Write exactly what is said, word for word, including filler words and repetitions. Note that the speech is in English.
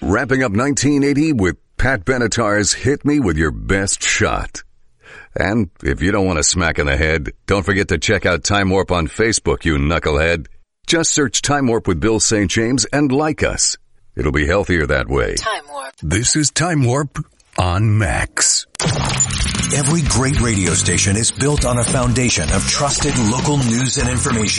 wrapping up nineteen eighty with Pat Benatar's Hit Me With Your Best Shot. And if you don't want a smack in the head, don't forget to check out Time Warp on Facebook, you knucklehead. Just search Time Warp with Bill Saint James and like us. It'll be healthier that way. Time Warp. This is Time Warp on Max. Every great radio station is built on a foundation of trusted local news and information.